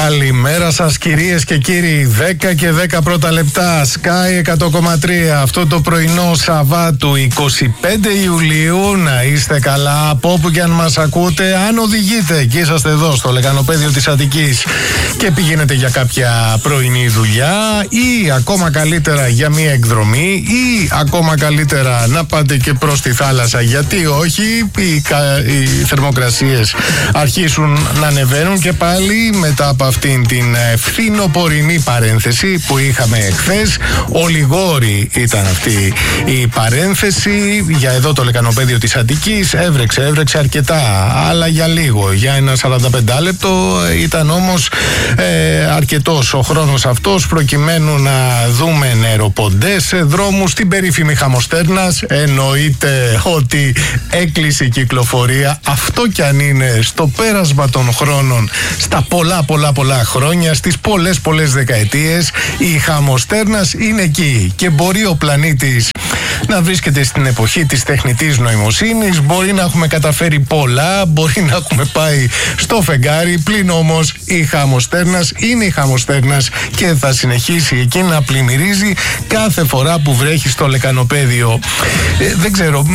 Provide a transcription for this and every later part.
Καλημέρα σας κυρίες και κύριοι. 10 και 10 πρώτα λεπτά. Sky 100,3. Αυτό το πρωινό Σαββάτου 25 Ιουλίου. Να είστε καλά από όπου και αν μας ακούτε. Αν οδηγείτε και είσαστε εδώ στο λεκανοπέδιο της Αττικής και πηγαίνετε για κάποια πρωινή δουλειά ή ακόμα καλύτερα για μία εκδρομή ή ακόμα καλύτερα να πάτε και προς τη θάλασσα, γιατί όχι, οι θερμοκρασίες αρχίσουν να ανεβαίνουν και πάλι μετά από αυτήν την φθινοπορεινή παρένθεση που είχαμε εχθές. Ο Λιγόρι ήταν αυτή η παρένθεση. Για εδώ το λεκανοπέδιο της Αττικής έβρεξε αρκετά, αλλά για λίγο, για ένα 45 λεπτό ήταν όμως αρκετός ο χρόνος αυτός προκειμένου να δούμε νεροποντές σε δρόμους στην περίφημη Χαμοστέρνας. Εννοείται ότι έκλεισε η κυκλοφορία, αυτό κι αν είναι στο πέρασμα των χρόνων, στα πολλά χρόνια, στις πολλές δεκαετίες, η Χαμοστέρνας είναι εκεί και μπορεί ο πλανήτης να βρίσκεται στην εποχή της τεχνητής νοημοσύνης, μπορεί να έχουμε καταφέρει πολλά, μπορεί να έχουμε πάει στο φεγγάρι, πλην όμως η Χαμοστέρνας είναι η Χαμοστέρνας και θα συνεχίσει εκεί να πλημμυρίζει κάθε φορά που βρέχει στο λεκανοπέδιο. Δεν ξέρω,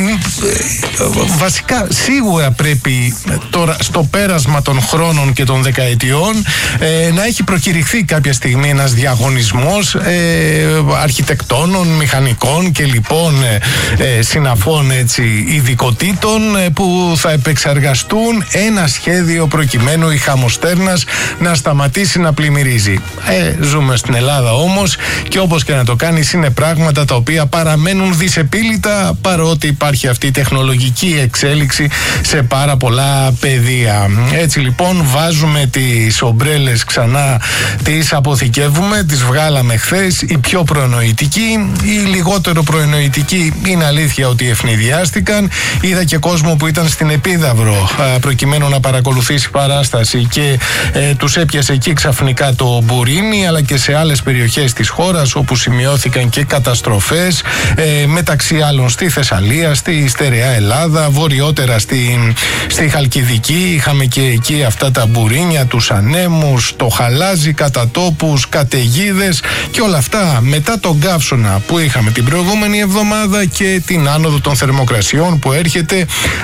βασικά σίγουρα πρέπει τώρα στο πέρασμα των χρόνων και των δεκαετιών να έχει προκηρυχθεί κάποια στιγμή ένας διαγωνισμός αρχιτεκτόνων, μηχανικών και λοιπόν συναφών ειδικοτήτων που θα επεξεργαστούν ένα σχέδιο προκειμένου η Χαμοστέρνας να σταματήσει να πλημμυρίζει. Ζούμε στην Ελλάδα όμως και όπως και να το κάνεις είναι πράγματα τα οποία παραμένουν δυσεπίλητα, παρότι υπάρχει αυτή η τεχνολογική εξέλιξη σε πάρα πολλά πεδία. Έτσι λοιπόν βάζουμε τις ομπρέλες ξανά, τις αποθηκεύουμε, τις βγάλαμε χθες. Η πιο προνοητική, η λιγότερο προνοητική, είναι αλήθεια ότι ευνηδιάστηκαν. Είδα και κόσμο που ήταν στην Επίδαυρο προκειμένου να παρακολουθήσει παράσταση και τους έπιασε εκεί ξαφνικά το μπουρίνι, αλλά και σε άλλες περιοχές της χώρας όπου σημειώθηκαν και καταστροφές, μεταξύ άλλων στη Θεσσαλία, στη Στερεά Ελλάδα, βορειότερα στη Χαλκιδική. Είχαμε και εκεί αυτά τα μπουρίνια, τους ανέμους, το χαλάζι κατά τόπους, καταιγίδες και όλα αυτά μετά τον καύσωνα που είχαμε την προηγούμενη εβδομάδα και την άνοδο των θερμοκρασιών που έρχεται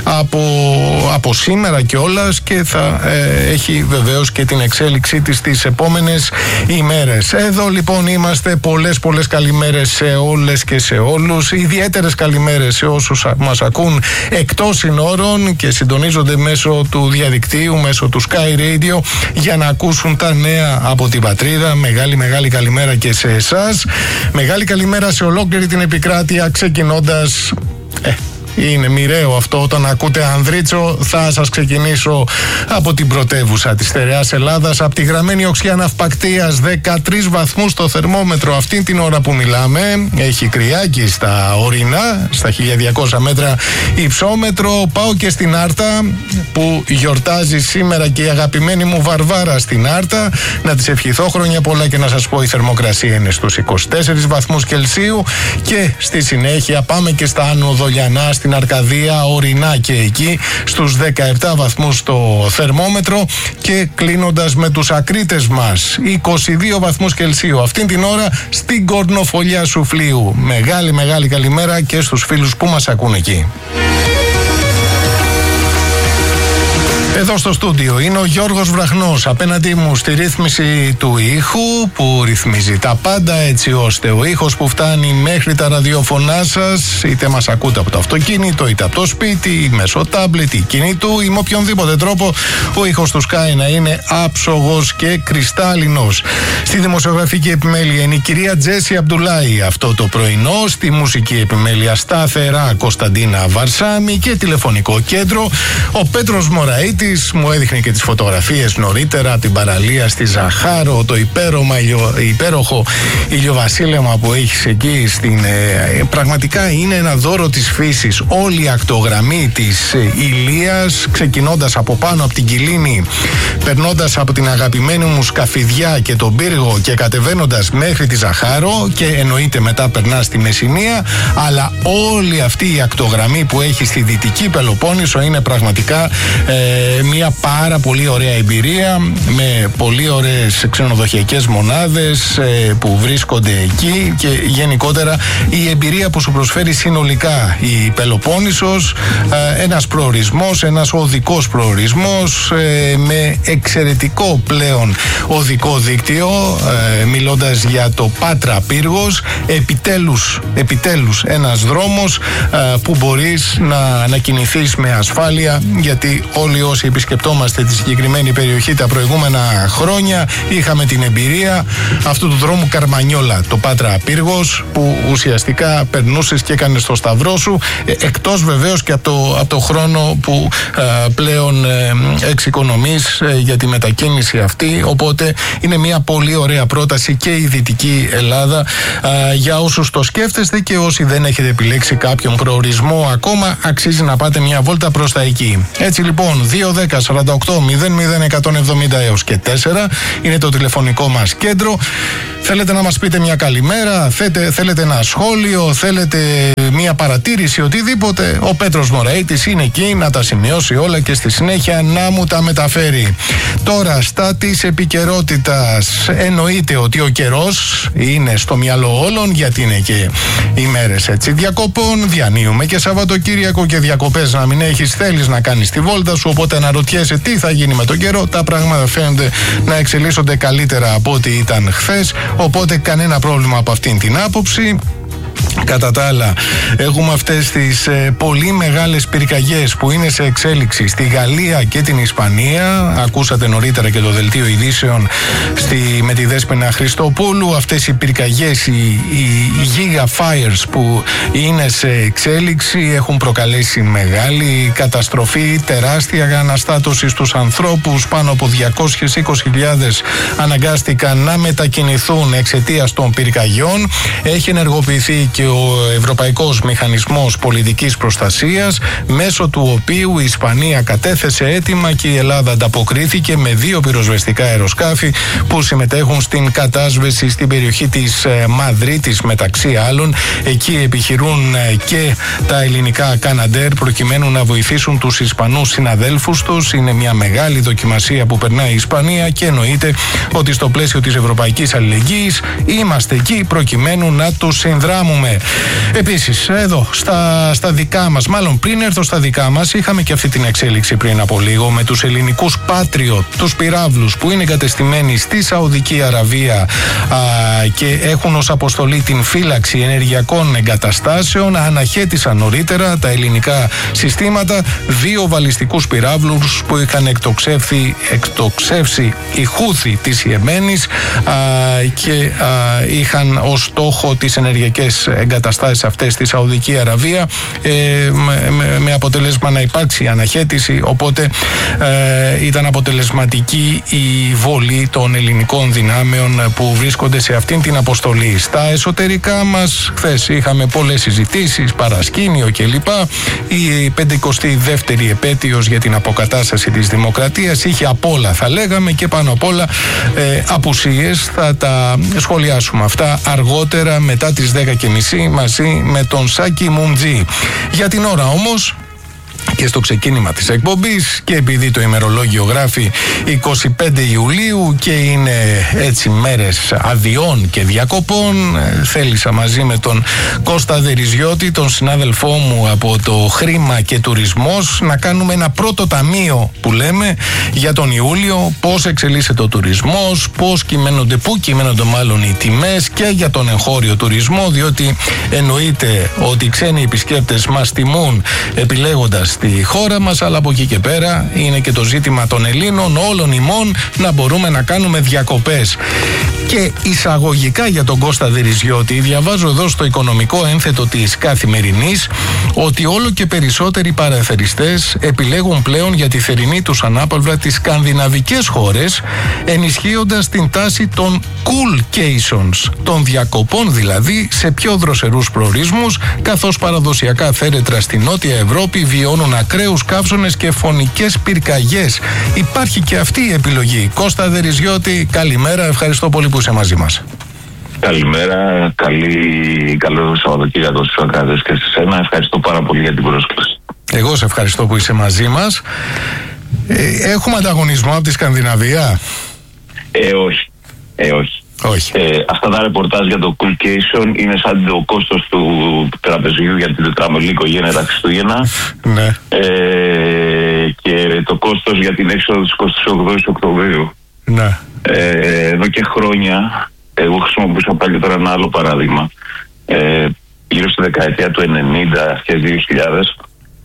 από σήμερα κιόλας και θα έχει βεβαίως και την εξέλιξή της τις επόμενες ημέρες. Εδώ λοιπόν είμαστε. Πολλές καλημέρες σε όλες και σε όλους. Ιδιαίτερες καλημέρες σε όσους μας ακούν εκτός συνόρων και συντονίζονται μέσω του διαδικτύου, μέσω του Sky Radio για να ακούσουν τα νέα από την πατρίδα. Μεγάλη καλημέρα και σε εσάς. Μεγάλη καλημέρα σε ολόκληρη την επικράτεια, ξεκινώντας είναι μοιραίο αυτό όταν ακούτε Ανδρίτσο. Θα σας ξεκινήσω από την πρωτεύουσα της στερεάς Ελλάδας, από τη γραμμένη οξιά ναυπακτείας. 13 βαθμούς το θερμόμετρο αυτήν την ώρα που μιλάμε. Έχει κρυάκι στα ορεινά, στα 1200 μέτρα υψόμετρο. Πάω και στην Άρτα που γιορτάζει σήμερα και η αγαπημένη μου Βαρβάρα στην Άρτα. Να της ευχηθώ χρόνια πολλά και να σας πω η θερμοκρασία είναι στους 24 βαθμούς Κελσίου και στη συνέχεια πάμε και στα Άνω Δολιανά, στην Αρκαδία, ορεινά και εκεί στους 17 βαθμούς το θερμόμετρο και κλείνοντας με τους ακρίτες μας 22 βαθμούς Κελσίου αυτήν την ώρα στην Κορνοφολιά Σουφλίου. Μεγάλη καλημέρα και στους φίλους που μας ακούν εκεί. Εδώ στο στούντιο είναι ο Γιώργος Βραχνός, απέναντί μου στη ρύθμιση του ήχου που ρυθμίζει τα πάντα έτσι ώστε ο ήχος που φτάνει μέχρι τα ραδιοφωνά σας, είτε μας ακούτε από το αυτοκίνητο είτε από το σπίτι, μέσω τάμπλετ ή κινητού ή με οποιονδήποτε τρόπο, ο ήχος του Sky να είναι άψογος και κρυστάλλινος. Στη δημοσιογραφική επιμέλεια είναι η κυρία Τζέσι Αμπτουλάη αυτό το πρωινό, στη μουσική επιμέλεια σταθερά Κωνσταντίνα Βαρσάμι και τηλεφωνικό κέντρο ο Πέτρος Μωραΐτης. Μου έδειχνε και τις φωτογραφίες νωρίτερα από την παραλία στη Ζαχάρο, το υπέροχο ηλιοβασίλεμα που έχεις εκεί πραγματικά είναι ένα δώρο της φύσης. Όλη η ακτογραμμή της Ηλίας, ξεκινώντας από πάνω από την Κιλίνη, περνώντας από την αγαπημένη μου Σκαφιδιά και τον Πύργο και κατεβαίνοντας μέχρι τη Ζαχάρο και εννοείται μετά περνά στη Μεσσηνία, αλλά όλη αυτή η ακτογραμμή που έχει στη Δυτική Πελοπόννησο είναι πραγματικά Μια πάρα πολύ ωραία εμπειρία με πολύ ωραίες ξενοδοχειακές μονάδες που βρίσκονται εκεί και γενικότερα η εμπειρία που σου προσφέρει συνολικά η Πελοπόννησος, ένας προορισμός, ένας οδικός προορισμός με εξαιρετικό πλέον οδικό δίκτυο, μιλώντας για το Πάτρα Πύργος, επιτέλους ένας δρόμος που μπορείς να κινηθείς με ασφάλεια, γιατί όλοι όσοι επισκεπτόμαστε τη συγκεκριμένη περιοχή τα προηγούμενα χρόνια είχαμε την εμπειρία αυτού του δρόμου Καρμανιόλα, το Πάτρα Πύργος, που ουσιαστικά περνούσες και έκανες το σταυρό σου, εκτός βεβαίως και από το χρόνο που πλέον εξοικονομείς για τη μετακίνηση αυτή. Οπότε είναι μια πολύ ωραία πρόταση και η Δυτική Ελλάδα για όσους το σκέφτεστε, και όσοι δεν έχετε επιλέξει κάποιον προορισμό ακόμα, αξίζει να πάτε μια βόλτα προς τα εκεί. Έτσι λοιπόν, 210 48 00 170 έως και 4 είναι το τηλεφωνικό μας κέντρο. Θέλετε να μας πείτε μια καλημέρα, θέλετε ένα σχόλιο, θέλετε μια παρατήρηση, οτιδήποτε, ο Πέτρος Μωραΐτης είναι εκεί να τα σημειώσει όλα και στη συνέχεια να μου τα μεταφέρει. Τώρα, στα της επικαιρότητας, εννοείται ότι ο καιρός είναι στο μυαλό όλων, γιατί είναι και οι μέρες έτσι διακοπών, διανύουμε και Σαββατοκύριακο και διακοπές να μην έχεις, θέλεις να κάνεις τη βόλτα σου, οπότε αναρωτιέσαι τι θα γίνει με τον καιρό. Τα πράγματα φαίνονται να εξελίσσονται καλύτερα από ό,τι ήταν χθες, οπότε κανένα πρόβλημα από αυτήν την άποψη. Κατά τα άλλα, έχουμε αυτές τις πολύ μεγάλες πυρκαγιές που είναι σε εξέλιξη στη Γαλλία και την Ισπανία. Ακούσατε νωρίτερα και το δελτίο ειδήσεων με τη Δέσποινα Χριστοπούλου. Αυτές οι πυρκαγιές, οι Giga Fires που είναι σε εξέλιξη, έχουν προκαλέσει μεγάλη καταστροφή, τεράστια αναστάτωση στους ανθρώπους. Πάνω από 220.000 αναγκάστηκαν να μετακινηθούν εξαιτίας των πυρκαγιών. Έχει ενεργοποιηθεί και ο Ευρωπαϊκός Μηχανισμός Πολιτικής Προστασίας, μέσω του οποίου η Ισπανία κατέθεσε αίτημα και η Ελλάδα ανταποκρίθηκε με 2 πυροσβεστικά αεροσκάφη που συμμετέχουν στην κατάσβεση στην περιοχή της Μαδρίτης, μεταξύ άλλων. Εκεί επιχειρούν και τα ελληνικά Canadair προκειμένου να βοηθήσουν τους Ισπανούς συναδέλφους τους. Είναι μια μεγάλη δοκιμασία που περνάει η Ισπανία και εννοείται ότι στο πλαίσιο της ευρωπαϊκής αλληλεγγύης είμαστε εκεί προκειμένου να τους συνδράμουμε. Επίσης, εδώ στα δικά μας, μάλλον πριν έρθω στα δικά μας, είχαμε και αυτή την εξέλιξη πριν από λίγο με τους ελληνικούς Patriot, τους πυράβλους που είναι εγκατεστημένοι στη Σαουδική Αραβία και έχουν ως αποστολή την φύλαξη ενεργειακών εγκαταστάσεων. Αναχέτησαν νωρίτερα τα ελληνικά συστήματα 2 βαλιστικούς πυράβλους που είχαν εκτοξεύσει οι Χούθι της Ιεμένης και είχαν ως στόχο τις ενεργειακές εγκαταστάσεις αυτές στη Σαουδική Αραβία, με αποτέλεσμα να υπάρξει αναχέτηση, οπότε ήταν αποτελεσματική η βολή των ελληνικών δυνάμεων που βρίσκονται σε αυτήν την αποστολή. Στα εσωτερικά μας, χθες είχαμε πολλές συζητήσεις, παρασκήνιο κλπ. Η 52η επέτειος για την αποκατάσταση της δημοκρατίας είχε απ' όλα, θα λέγαμε, και πάνω απ' όλα απουσίες. Θα τα σχολιάσουμε αυτά αργότερα μετά τις 10:30 μαζί με τον Σάκη Μουντζή. Για την ώρα όμως, και στο ξεκίνημα της εκπομπής, και επειδή το ημερολόγιο γράφει 25 Ιουλίου και είναι έτσι μέρες αδειών και διακοπών, θέλησα μαζί με τον Κώστα Δεριζιώτη, τον συνάδελφό μου από το Χρήμα και Τουρισμός, να κάνουμε ένα πρώτο ταμείο που λέμε για τον Ιούλιο, πώς εξελίσσεται ο τουρισμός, πού κυμαίνονται μάλλον οι τιμές, και για τον εγχώριο τουρισμό, διότι εννοείται ότι οι ξένοι επισκέπτες μας τιμούν επιλέγοντας τη χώρα μας, αλλά από εκεί και πέρα είναι και το ζήτημα των Ελλήνων, όλων ημών, να μπορούμε να κάνουμε διακοπές. Και εισαγωγικά για τον Κώστα Δεριζιώτη, διαβάζω εδώ στο οικονομικό ένθετο της Καθημερινής ότι όλο και περισσότεροι παραθεριστές επιλέγουν πλέον για τη θερινή τους ανάπαυλα τις σκανδιναβικές χώρες, ενισχύοντας την τάση των coolcations, των διακοπών δηλαδή σε πιο δροσερούς προορισμούς, καθώς παραδοσιακά θέρετρα στη Νότια Ευρώπη βιώνουν ακραίους καύσωνες και φωνικές πυρκαγιές. Υπάρχει και αυτή η επιλογή. Κώστα Δεριζιώτη, καλημέρα, ευχαριστώ πολύ που είσαι μαζί μας. Καλημέρα, καλό Σαββατοκύριακο στους ακροατές και σε σένα. Ευχαριστώ πάρα πολύ για την πρόσκληση. Εγώ σε ευχαριστώ που είσαι μαζί μας. Έχουμε ανταγωνισμό από τη Σκανδιναβία? Όχι. Αυτά τα ρεπορτάζ για το Coolcation είναι σαν το κόστος του τραπεζιού για την τετραμελή οικογένεια τα Χριστούγεννα. Ναι. Και το κόστος για την έξοδο της 28ης Οκτωβρίου. Ναι. Εδώ και χρόνια, εγώ χρησιμοποιούσα παλιότερα ένα άλλο παράδειγμα. Γύρω στη δεκαετία του 90, αρχές 2000,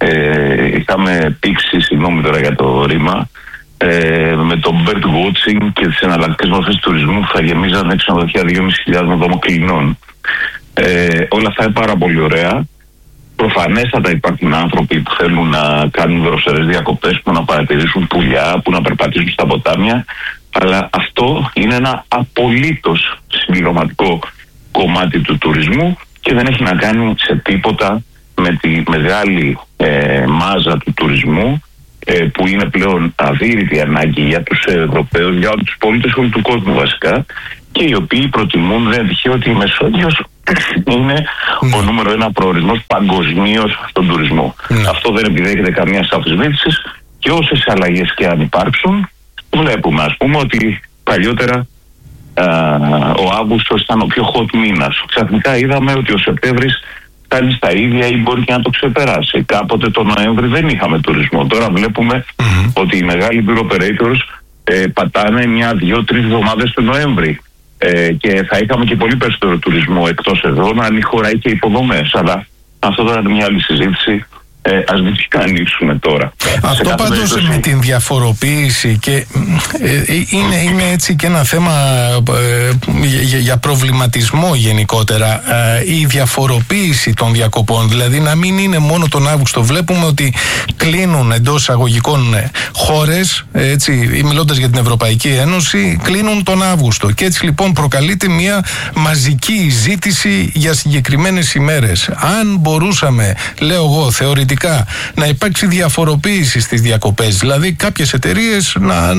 είχαμε πήξει, συγγνώμη τώρα για το ρήμα, με το bird watching και τις εναλλακτικές μορφές τουρισμού που θα γεμίζαν ξενοδοχεία 2.500 με δωμοκεινών. Όλα αυτά είναι πάρα πολύ ωραία. Προφανέστατα υπάρχουν άνθρωποι που θέλουν να κάνουν δροσερές διακοπές, που να παρατηρήσουν πουλιά, που να περπατήσουν στα ποτάμια, αλλά αυτό είναι ένα απολύτως συμπληρωματικό κομμάτι του τουρισμού και δεν έχει να κάνει σε τίποτα με τη μεγάλη μάζα του τουρισμού, που είναι πλέον αδύρυτη ανάγκη για τους Ευρωπαίους, για όλους τους πολίτες όλου του κόσμου βασικά, και οι οποίοι προτιμούν, δεν είναι τυχαίο ότι η Μεσόγειος είναι ο νούμερο ένα προορισμός παγκοσμίως στον τουρισμό. Αυτό δεν επιδέχεται καμία αμφισβήτηση και όσες αλλαγές και αν υπάρξουν, βλέπουμε ας πούμε ότι παλιότερα ο Αύγουστος ήταν ο πιο hot μήνας. Ξαφνικά είδαμε ότι ο Σεπτέμβρης φτάνει στα ίδια ή μπορεί και να το ξεπεράσει. Κάποτε το Νοέμβρη δεν είχαμε τουρισμό. Τώρα βλέπουμε ότι οι μεγάλοι tour operators πατάνε 1-2-3 εβδομάδες του Νοέμβρη. Και θα είχαμε και πολύ περισσότερο τουρισμό εκτός εδών αν η χώρα είχε υποδομές. Αλλά αυτό τώρα είναι μια άλλη συζήτηση. Ας μην την ανοίξουμε τώρα. Αυτό πάντως με την διαφοροποίηση και είναι έτσι και ένα θέμα για προβληματισμό γενικότερα, η διαφοροποίηση των διακοπών, δηλαδή να μην είναι μόνο τον Αύγουστο. Βλέπουμε ότι κλείνουν εντός εισαγωγικών χώρες, έτσι, μιλώντας για την Ευρωπαϊκή Ένωση, κλείνουν τον Αύγουστο και έτσι λοιπόν προκαλείται μια μαζική ζήτηση για συγκεκριμένες ημέρες. Αν μπορούσαμε, λέω εγώ θεωρητικά, να υπάρξει διαφοροποίηση στις διακοπές, δηλαδή κάποιες εταιρείες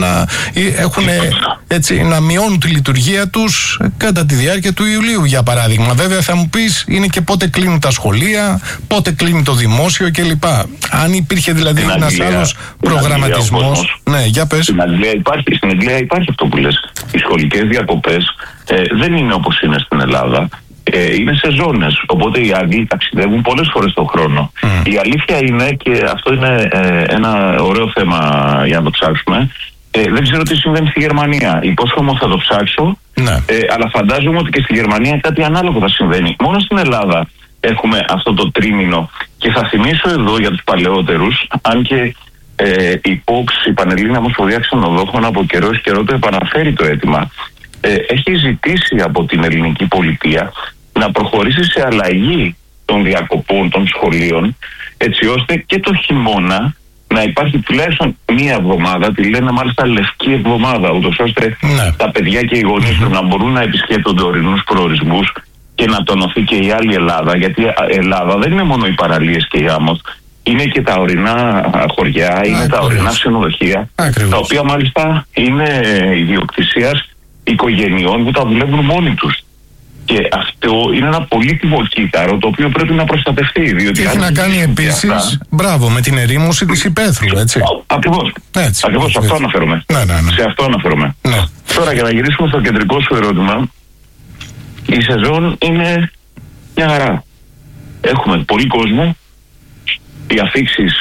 να μειώνουν τη λειτουργία τους κατά τη διάρκεια του Ιουλίου για παράδειγμα. Βέβαια θα μου πεις είναι και πότε κλείνουν τα σχολεία, πότε κλείνει το δημόσιο κλπ. Αν υπήρχε δηλαδή ένας άλλος προγραμματισμός. Ναι, για πες. Στην Αγγλία υπάρχει αυτό που λες. Οι σχολικές διακοπές δεν είναι όπως είναι στην Ελλάδα. Είναι σε ζώνες, οπότε οι Άγγλοι ταξιδεύουν πολλές φορές τον χρόνο. Η αλήθεια είναι, και αυτό είναι ένα ωραίο θέμα για να το ψάξουμε, δεν ξέρω τι συμβαίνει στη Γερμανία. Υπόσχομαι θα το ψάξω, αλλά φαντάζομαι ότι και στη Γερμανία κάτι ανάλογο θα συμβαίνει. Μόνο στην Ελλάδα έχουμε αυτό το τρίμηνο και θα θυμίσω εδώ για τους παλαιότερους, αν και η POX, η Πανελλήνια Ομοσπονδία Ξενοδόχων, από καιρό εις καιρό το επαναφέρει το αίτημα. Έχει ζητήσει από την ελληνική πολιτεία να προχωρήσει σε αλλαγή των διακοπών των σχολείων, έτσι ώστε και το χειμώνα να υπάρχει τουλάχιστον μία εβδομάδα, τη λένε μάλιστα λευκή εβδομάδα, ούτως ώστε τα παιδιά και οι γονείς τους να μπορούν να επισκέπτονται ορεινούς προορισμούς και να τονωθεί και η άλλη Ελλάδα, γιατί η Ελλάδα δεν είναι μόνο οι παραλίες και η άμμος, είναι και τα ορεινά χωριά, είναι τα ορεινά ξενοδοχεία, τα οποία μάλιστα είναι ιδιοκτησίας οικογενειών που τα δουλεύουν μόνοι τους. Και αυτό είναι ένα πολύτιμο κύτταρο το οποίο πρέπει να προστατευτεί. Διότι έχει να κάνει επίσης, με την ερήμωση της υπαίθρου, έτσι. Ακριβώς. Ακριβώς, σε αυτό αναφέρομαι. Σε αυτό αναφέρομαι. Τώρα για να γυρίσουμε στο κεντρικό σου ερώτημα, η σεζόν είναι μια χαρά. Έχουμε πολύ κόσμο, οι αφίξεις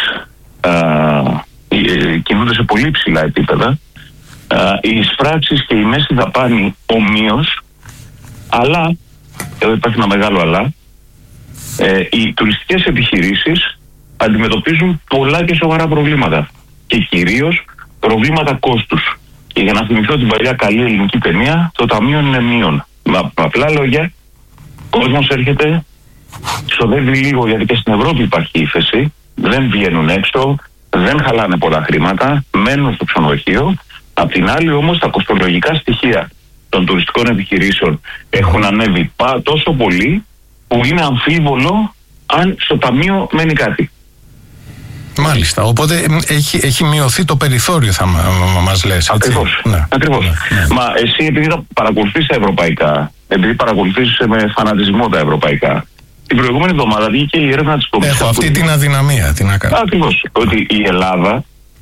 κινούνται σε πολύ ψηλά επίπεδα, οι εισπράξεις και η μέση δαπάνη ομοίως, αλλά, εδώ υπάρχει ένα μεγάλο αλλά, οι τουριστικές επιχειρήσεις αντιμετωπίζουν πολλά και σοβαρά προβλήματα και κυρίως προβλήματα κόστους. Και για να θυμηθώ την παλιά καλή ελληνική ταινία, το ταμείο είναι μείον. Με απλά λόγια, ο κόσμος έρχεται, ξοδεύει λίγο γιατί και στην Ευρώπη υπάρχει ύφεση, δεν βγαίνουν έξω, δεν χαλάνε πολλά χρήματα, μένουν στο ξενοδοχείο. Απ' την άλλη όμως τα κοστολογικά στοιχεία των τουριστικών επιχειρήσεων έχουν ανέβει τόσο πολύ που είναι αμφίβολο αν στο ταμείο μένει κάτι. Μάλιστα, οπότε έχει μειωθεί το περιθώριο, θα μας λες. Ακριβώς. Ακριβώς. Μα εσύ επειδή τα παρακολουθείς τα ευρωπαϊκά, επειδή παρακολουθείς με φανατισμό τα ευρωπαϊκά, την προηγούμενη εβδομάδα βγήκε η έρευνα της Κομισιόν. Έχω αυτή την αδυναμία, τι να κάνω. Ακριβώς. Ότι η Ελλάδα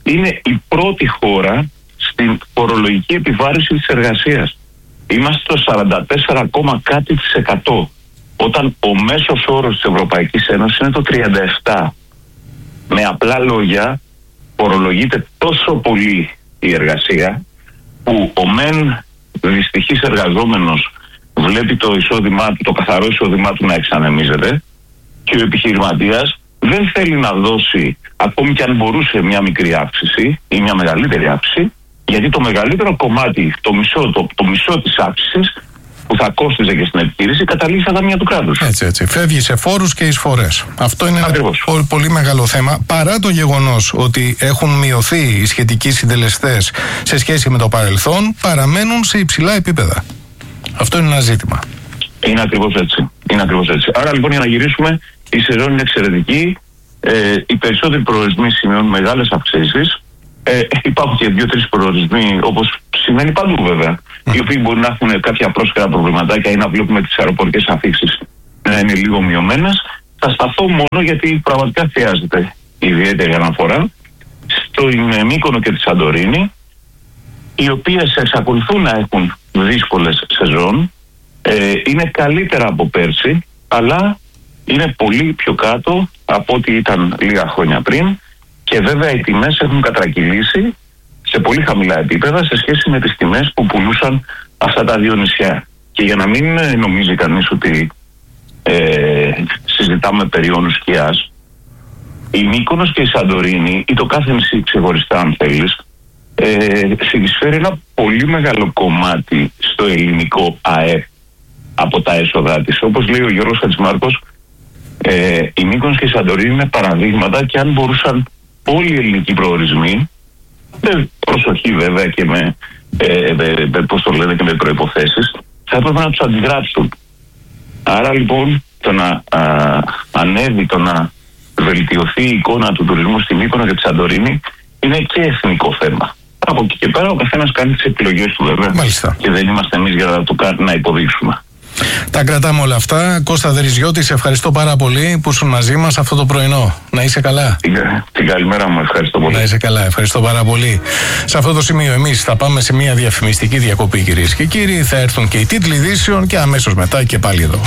είναι η πρώτη χώρα στην φορολογική επιβάρηση της εργασίας. Είμαστε στο 44, κάτι της 100, όταν ο μέσος όρος της Ευρωπαϊκής Ένωσης είναι το 37. Με απλά λόγια, φορολογείται τόσο πολύ η εργασία που ο μεν δυστυχής εργαζόμενος βλέπει το εισόδημά του, το καθαρό εισόδημά του να εξανεμίζεται, και ο επιχειρηματίας δεν θέλει να δώσει, ακόμη και αν μπορούσε, μια μικρή αύξηση ή μια μεγαλύτερη αύξηση, γιατί το μεγαλύτερο κομμάτι, το μισό της αύξησης που θα κόστιζε και στην επιχείρηση, καταλήγει στα ταμεία του κράτους. Έτσι. Φεύγει σε φόρους και εισφορές. Αυτό είναι ακριβώς ένα πολύ μεγάλο θέμα. Παρά το γεγονός ότι έχουν μειωθεί οι σχετικοί συντελεστές σε σχέση με το παρελθόν, παραμένουν σε υψηλά επίπεδα. Αυτό είναι ένα ζήτημα. Είναι ακριβώς έτσι. Άρα λοιπόν, για να γυρίσουμε, η σεζόν είναι εξαιρετική. Οι περισσότεροι προορισμοί σημειώνουν μεγάλες αυξήσεις. Υπάρχουν και 2-3 προορισμοί, όπως σημαίνει παντού βέβαια, οι οποίοι μπορεί να έχουν κάποια πρόσφαιρα προβληματάκια ή να βλέπουμε τις αεροπορικές αφήξεις να είναι λίγο μειωμένες. Θα σταθώ μόνο γιατί πραγματικά χρειάζεται ιδιαίτερη αναφορά στο Μύκονο και τη Σαντορίνη, οι οποίες εξακολουθούν να έχουν δύσκολες σεζόν. Είναι καλύτερα από πέρσι, αλλά είναι πολύ πιο κάτω από ό,τι ήταν λίγα χρόνια πριν, και βέβαια οι τιμές έχουν κατρακυλήσει σε πολύ χαμηλά επίπεδα σε σχέση με τις τιμές που πουλούσαν αυτά τα δύο νησιά. Και για να μην νομίζει κανείς ότι συζητάμε περί όνου σκιάς, η Μύκονος και η Σαντορίνη, ή το κάθε νησί ξεχωριστά αν θέλεις, συνεισφέρει ένα πολύ μεγάλο κομμάτι στο ελληνικό ΑΕΠ από τα έσοδά της. Όπως λέει ο Γιώργος Χατζημάρκος, η Μύκονος και η Σαντορίνη είναι παραδείγματα, και αν μπορούσαν όλοι οι ελληνικοί προορισμοί, με προσοχή βέβαια και με και με προϋποθέσεις, θα έπρεπε να τους αντιγράψουν. Άρα λοιπόν το να ανέβει, το να βελτιωθεί η εικόνα του τουρισμού στη Μύκονο και τη Σαντορίνη είναι και εθνικό θέμα. Από εκεί και πέρα ο καθένας κάνει τις επιλογές του βέβαια. Μάλιστα. Και δεν είμαστε εμείς για να υποδείξουμε. Τα κρατάμε όλα αυτά. Κώστα Δεριζιώτη, σε ευχαριστώ πάρα πολύ που ήσουν μαζί μας αυτό το πρωινό. Να είσαι καλά. Την καλημέρα μου, ευχαριστώ πολύ. Να είσαι καλά, ευχαριστώ πάρα πολύ. Σε αυτό το σημείο εμείς θα πάμε σε μια διαφημιστική διακοπή, κυρίες και κύριοι. Θα έρθουν και οι τίτλοι ειδήσεων και αμέσως μετά και πάλι εδώ.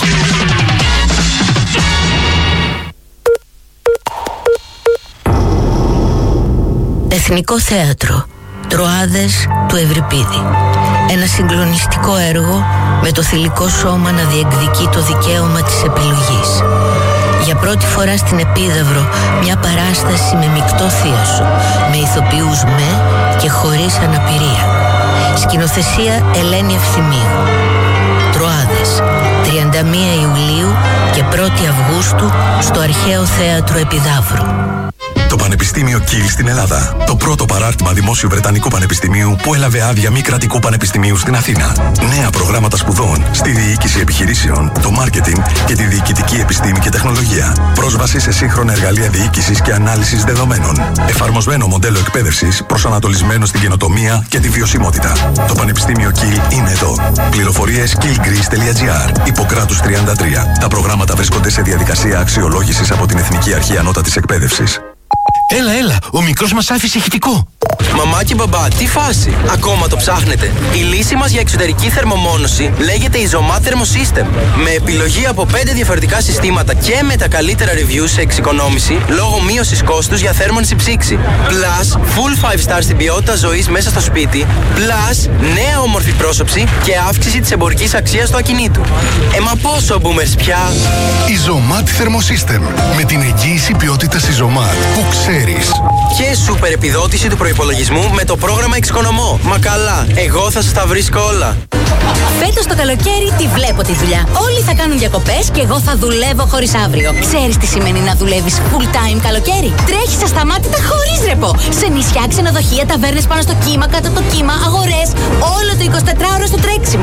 Εθνικό Θέατρο Τροάδες του Ευρυπίδη. Ένα συγκλονιστικό έργο με το θηλυκό σώμα να διεκδικεί το δικαίωμα της επιλογής. Για πρώτη φορά στην Επίδαυρο μια παράσταση με μεικτό θίασο, με ηθοποιούς με και χωρίς αναπηρία. Σκηνοθεσία Ελένη Ευθυμίου. Τροάδες, 31 Ιουλίου και 1η Αυγούστου στο Αρχαίο Θέατρο Επιδαύρου. Το Πανεπιστήμιο Κιλ στην Ελλάδα. Το πρώτο παράρτημα δημόσιου Βρετανικού Πανεπιστημίου που έλαβε άδεια μη κρατικού πανεπιστημίου στην Αθήνα. Νέα προγράμματα σπουδών στη διοίκηση επιχειρήσεων, το μάρκετινγκ και τη διοικητική επιστήμη και τεχνολογία. Πρόσβαση σε σύγχρονα εργαλεία διοίκησης και ανάλυσης δεδομένων. Εφαρμοσμένο μοντέλο εκπαίδευσης προσανατολισμένο στην καινοτομία και τη βιωσιμότητα. Το Πανεπιστήμιο Κιλ είναι εδώ. Πληροφορίες killgreece.gr. Ιπποκράτους 33. Τα προγράμματα βρίσκονται σε διαδικασία αξιολόγησης από την Εθνική Αρχή Ανώτατης Εκπαίδευσης. Έλα, ο μικρός μας άφησε ηχητικό. Μαμά και μπαμπά, τι φάση? Ακόμα το ψάχνετε? Η λύση μας για εξωτερική θερμομόνωση λέγεται Isomat Thermosystem. Με επιλογή από 5 διαφορετικά συστήματα και με τα καλύτερα reviews σε εξοικονόμηση λόγω μείωσης κόστους για θέρμανση ψήξη. Plus, full 5 stars στην ποιότητα ζωής μέσα στο σπίτι. Plus, νέα όμορφη πρόσωψη και αύξηση της εμπορικής αξίας του ακινήτου. Μα πόσο boomers πια? Isomat Thermosystem. Με την εγγύηση ποιότητας Isomat που ξέρεις. Και σούπερ επιδότηση του προϋπολογισμού με το πρόγραμμα Εξοικονομώ. Μα καλά, εγώ θα σας τα βρίσκω όλα. Φέτος το καλοκαίρι τη βλέπω τη δουλειά. Όλοι θα κάνουν διακοπές και εγώ θα δουλεύω χωρίς αύριο. Ξέρεις τι σημαίνει να δουλεύεις full time καλοκαίρι? Τρέχεις ασταμάτητα χωρίς ρεπό. Σε νησιά, ξενοδοχεία, ταβέρνες πάνω στο κύμα, κάτω από το κύμα, αγορές. Όλο το 24ωρο στο τρέξιμο.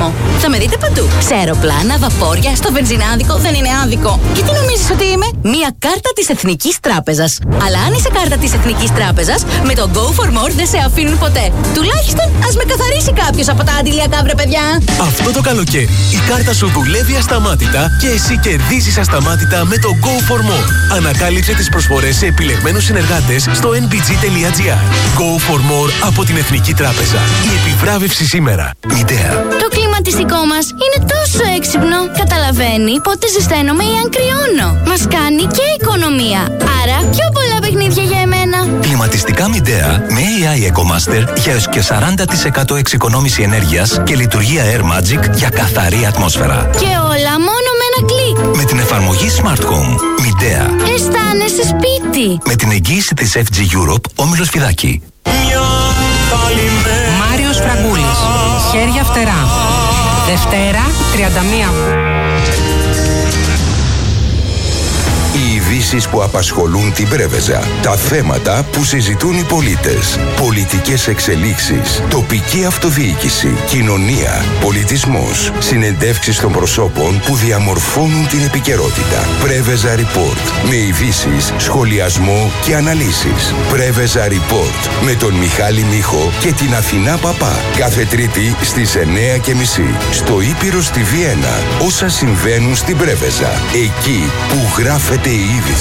Θα με δείτε παντού. Σε αεροπλάνα, βαπόρια, στο βενζινάδικο, δεν είναι άδικο. Και τι νομίζεις ότι είμαι? Μία κάρτα της Εθνικής Τράπεζας. Αλλά αν είσαι κάρτα της Εθνικής Τράπεζας, με το Go for More δεν σε αφήνουν ποτέ. Τουλάχιστον ας με καθαρίσει κάποιος από τα αντιλιακά, βρε παιδιά. Αυτό το καλοκαίρι η κάρτα σου δουλεύει ασταμάτητα και εσύ κερδίζεις ασταμάτητα με το Go for More. Ανακάλυψε τις προσφορές σε επιλεγμένους συνεργάτες στο nbg.gr. Go for More από την Εθνική Τράπεζα. Η επιβράβευση σήμερα. Midea. Το κλιματιστικό μας είναι τόσο έξυπνο. Καταλαβαίνει πότε ζεσταίνομαι ή αν κρυώνω. Μας κάνει και οικονομία. Άρα πιο πολλά παιχνίδια για εμένα. Κλιματιστικά Midea με AI EcoMaster για έως και 40% εξοικονόμηση ενέργειας και λειτουργία Air Magic για καθαρή ατμόσφαιρα. Και όλα μόνο με ένα κλικ. Με την εφαρμογή Smart Home. Midea. Αισθάνεσαι σπίτι. Με την εγγύηση της FG Europe, Όμιλος Φιδάκη. Μάριος Φραγκούλης. Χέρια φτερά. Δευτέρα, 31. Οι ειδήσεις που απασχολούν την Πρέβεζα. Τα θέματα που συζητούν οι πολίτες. Πολιτικές εξελίξεις. Τοπική αυτοδιοίκηση. Κοινωνία. Πολιτισμός. Συνεντεύξεις των προσώπων που διαμορφώνουν την επικαιρότητα. Πρέβεζα Report. Με ειδήσεις, σχολιασμό και αναλύσεις. Πρέβεζα Report. Με τον Μιχάλη Μίχο και την Αθηνά Παπά. Κάθε Τρίτη στις 9:30. Στο Ήπειρο στη Βιέννα. Όσα συμβαίνουν στην Πρέβεζα. Εκεί που γράφεται η είδηση.